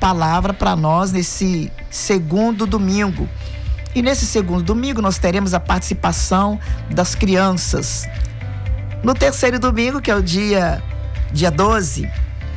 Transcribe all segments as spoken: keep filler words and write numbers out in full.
palavra para nós nesse segundo domingo. E nesse segundo domingo nós teremos a participação das crianças. No terceiro domingo, que é o dia, dia doze,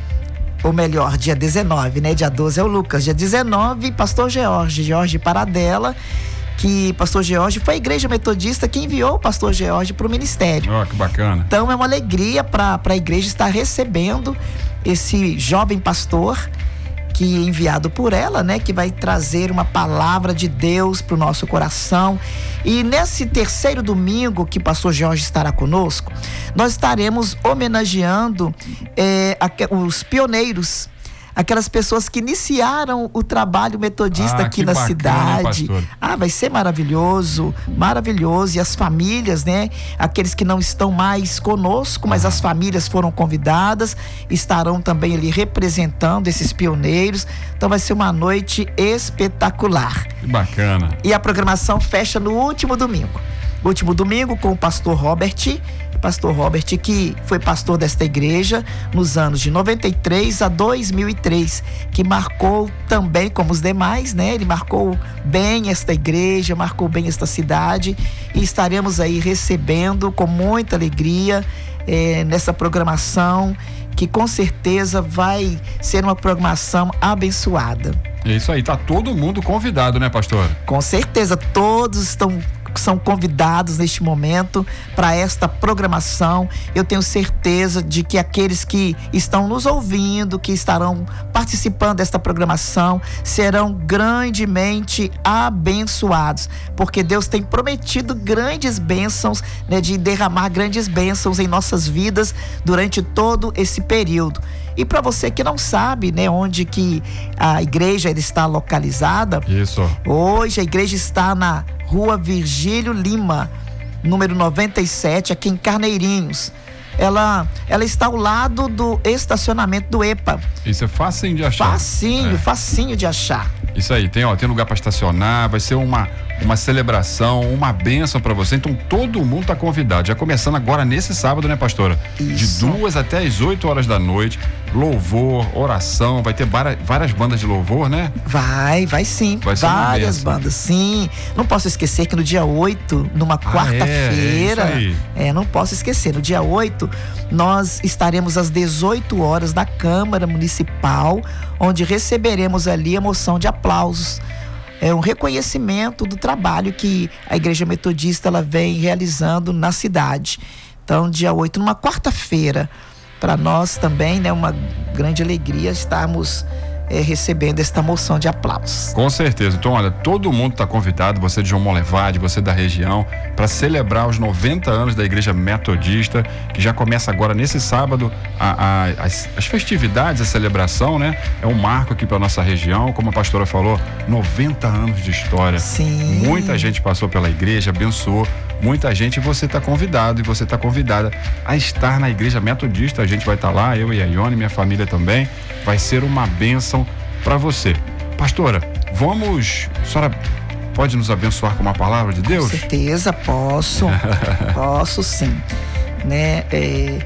ou melhor, dia dezenove, né? Dia doze é o Lucas. Dia dezenove, pastor George, George Paradela, que pastor George foi a igreja metodista que enviou o pastor George para o ministério. Oh, que bacana. Então é uma alegria para a igreja estar recebendo esse jovem pastor que é enviado por ela, né? Que vai trazer uma palavra de Deus para o nosso coração. E nesse terceiro domingo que o pastor Jorge estará conosco, nós estaremos homenageando é, os pioneiros, aquelas pessoas que iniciaram o trabalho metodista ah, aqui na bacana, cidade. pastor. Ah, vai ser maravilhoso, maravilhoso. E as famílias, né? Aqueles que não estão mais conosco, mas ah. as famílias foram convidadas, estarão também ali representando esses pioneiros. Então vai ser uma noite espetacular. Que bacana. E a programação fecha no último domingo. Último domingo com o pastor Robert, pastor Robert que foi pastor desta igreja nos anos de noventa e três a dois mil e três, que marcou também como os demais, né? Ele marcou bem esta igreja, marcou bem esta cidade, e estaremos aí recebendo com muita alegria eh, nessa programação, que com certeza vai ser uma programação abençoada. É isso aí, tá todo mundo convidado, né, pastor? Com certeza, todos estão são convidados neste momento para esta programação. Eu tenho certeza de que aqueles que estão nos ouvindo, que estarão participando desta programação, serão grandemente abençoados, porque Deus tem prometido grandes bênçãos, né, de derramar grandes bênçãos em nossas vidas durante todo esse período. E para você que não sabe, né, onde que a igreja está localizada, isso. Hoje a igreja está na Rua Virgílio Lima, número noventa e sete, aqui em Carneirinhos. Ela, ela está ao lado do estacionamento do E P A. Isso é facinho de achar. Facinho, é. facinho de achar. Isso aí, tem, ó, tem lugar para estacionar, vai ser uma, uma celebração, uma bênção para você. Então todo mundo tá convidado. Já começando agora nesse sábado, né, pastora? Isso. De duas até as oito horas da noite. Louvor, oração, vai ter várias, várias bandas de louvor, né? Vai, vai sim. Vai ser várias bandas, sim. Não posso esquecer que no dia oito, numa ah, quarta-feira, é, é, é, não posso esquecer, no dia oito, nós estaremos às dezoito horas da Câmara Municipal, onde receberemos ali a moção de aplausos. É um reconhecimento do trabalho que a Igreja Metodista ela vem realizando na cidade. Então, dia oito, numa quarta-feira, para nós também, né, uma grande alegria estarmos é, recebendo esta moção de aplausos. Com certeza. Então, olha, todo mundo está convidado, você de João Molevade, você da região, para celebrar os noventa anos da Igreja Metodista, que já começa agora nesse sábado a, a, as, as festividades, a celebração, né? É um marco aqui para nossa região, como a pastora falou, noventa anos de história. Sim. Muita gente passou pela igreja, abençoou muita gente, e você está convidado e você está convidada a estar na Igreja Metodista. A gente vai estar tá lá, eu e a Ione, minha família também. Vai ser uma bênção para você. Pastora, vamos, a senhora pode nos abençoar com uma palavra de Deus? Com certeza, posso. Posso sim. Né? É,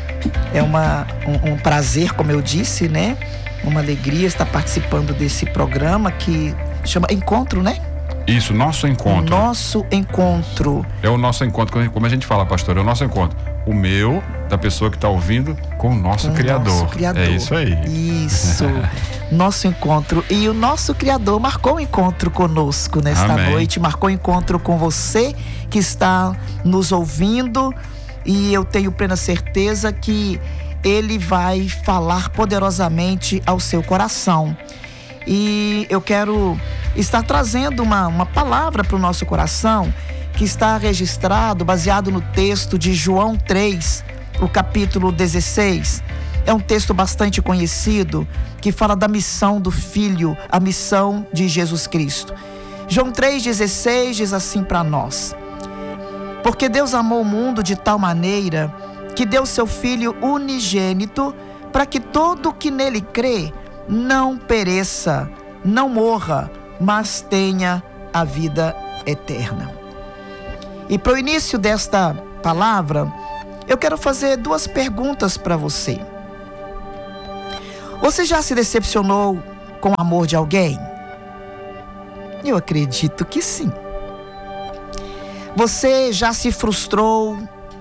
é uma, um, um prazer, como eu disse, né? Uma alegria estar participando desse programa que chama Encontro, né? Isso, nosso encontro. O nosso encontro. É o nosso encontro, como a gente fala, pastor, é o nosso encontro. O meu, da pessoa que está ouvindo, com o nosso com Criador. Nosso Criador. É isso aí. Isso. Nosso encontro. E o nosso Criador marcou um encontro conosco nesta Amém. noite, marcou um encontro com você que está nos ouvindo, e eu tenho plena certeza que Ele vai falar poderosamente ao seu coração. E eu quero estar trazendo uma, uma palavra para o nosso coração, que está registrado, baseado no texto de João três, o capítulo dezesseis. É um texto bastante conhecido, que fala da missão do Filho, a missão de Jesus Cristo. João três, dezesseis diz assim para nós: porque Deus amou o mundo de tal maneira que deu seu Filho unigênito, para que todo o que nele crê não pereça, não morra, mas tenha a vida eterna. E para o início desta palavra, eu quero fazer duas perguntas para você. Você já se decepcionou com o amor de alguém? Eu acredito que sim. Você já se frustrou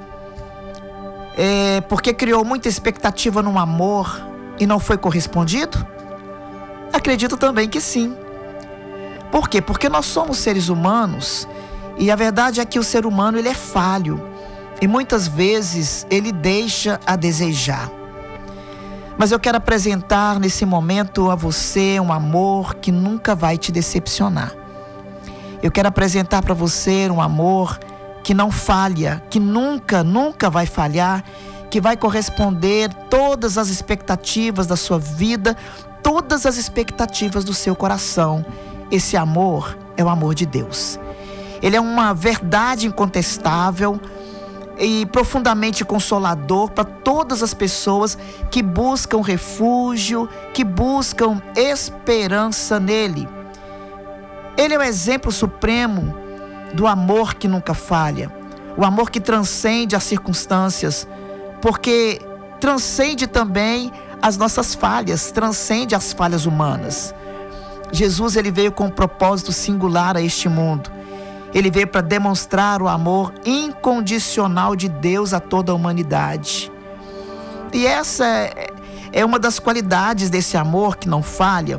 é, porque criou muita expectativa no amor e não foi correspondido? Acredito também que sim. Por quê? Porque nós somos seres humanos e a verdade é que o ser humano ele é falho e muitas vezes ele deixa a desejar. Mas eu quero apresentar nesse momento a você um amor que nunca vai te decepcionar. Eu quero apresentar para você um amor que não falha, que nunca, nunca vai falhar, que vai corresponder todas as expectativas da sua vida, todas as expectativas do seu coração. Esse amor é o amor de Deus. Ele é uma verdade incontestável e profundamente consolador para todas as pessoas que buscam refúgio, que buscam esperança nele. Ele é o exemplo supremo do amor que nunca falha, o amor que transcende as circunstâncias, porque transcende também as nossas falhas, transcende as falhas humanas. Jesus ele veio com um propósito singular a este mundo. Ele veio para demonstrar o amor incondicional de Deus a toda a humanidade. E essa é uma das qualidades desse amor que não falha.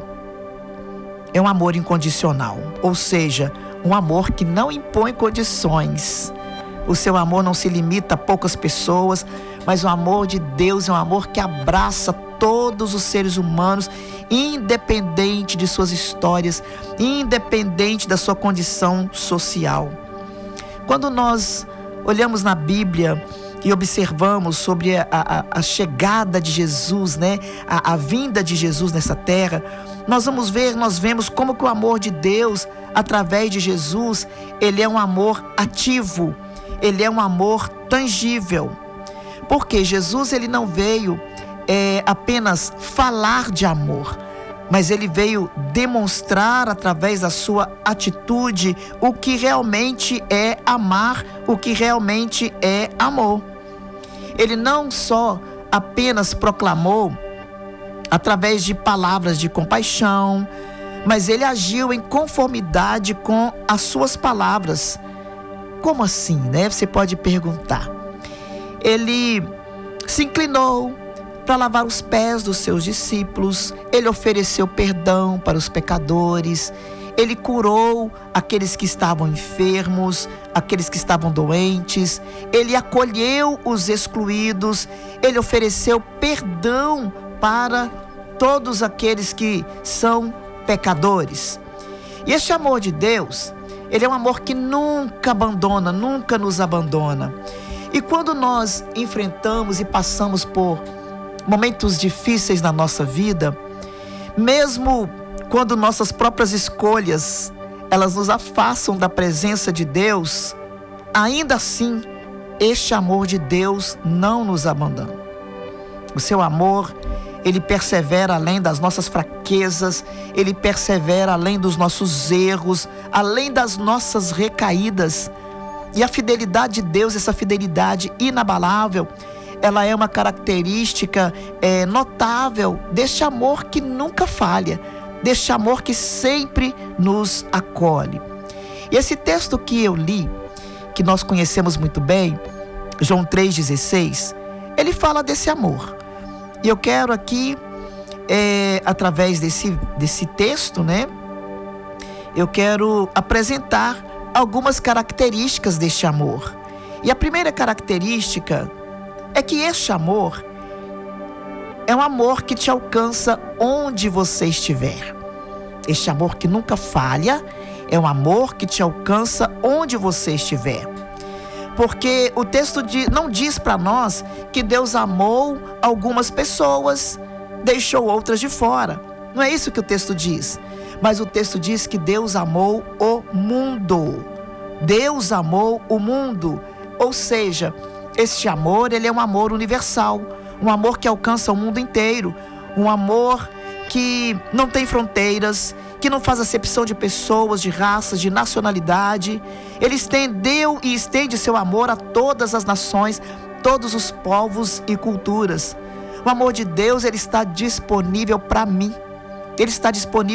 É um amor incondicional, ou seja, um amor que não impõe condições. O seu amor não se limita a poucas pessoas, mas o amor de Deus é um amor que abraça todos os seres humanos, independente de suas histórias, independente da sua condição social. Quando nós olhamos na Bíblia e observamos sobre a, a, a chegada de Jesus, né? a, a vinda de Jesus nessa terra, nós vamos ver, nós vemos como que o amor de Deus, através de Jesus, ele é um amor ativo, ele é um amor tangível. Porque Jesus ele não veio é, apenas falar de amor, mas ele veio demonstrar através da sua atitude o que realmente é amar, o que realmente é amor. Ele não só apenas proclamou através de palavras de compaixão, mas ele agiu em conformidade com as suas palavras. Como assim, né? Você pode perguntar. Ele se inclinou para lavar os pés dos seus discípulos, ele ofereceu perdão para os pecadores, ele curou aqueles que estavam enfermos, aqueles que estavam doentes, ele acolheu os excluídos, ele ofereceu perdão para todos aqueles que são pecadores. E esse amor de Deus, ele é um amor que nunca abandona, nunca nos abandona. E quando nós enfrentamos e passamos por momentos difíceis na nossa vida, mesmo quando nossas próprias escolhas, elas nos afastam da presença de Deus, ainda assim, este amor de Deus não nos abandona. O seu amor, ele persevera além das nossas fraquezas, ele persevera além dos nossos erros, além das nossas recaídas. E a fidelidade de Deus, essa fidelidade inabalável, ela é uma característica é, notável deste amor que nunca falha, deste amor que sempre nos acolhe. E esse texto que eu li, que nós conhecemos muito bem, João três dezesseis, ele fala desse amor. E eu quero aqui, é, através desse, desse texto, né, eu quero apresentar algumas características deste amor. E a primeira característica é que este amor é um amor que te alcança onde você estiver. Este amor que nunca falha é um amor que te alcança onde você estiver. Porque o texto não diz para nós que Deus amou algumas pessoas, deixou outras de fora. Não é isso que o texto diz. Mas o texto diz que Deus amou o mundo. Deus amou o mundo. Ou seja, este amor, ele é um amor universal. Um amor que alcança o mundo inteiro. Um amor que não tem fronteiras, que não faz acepção de pessoas, de raças, de nacionalidade. Ele estendeu e estende seu amor a todas as nações, todos os povos e culturas. O amor de Deus, ele está disponível para mim, Ele está disponível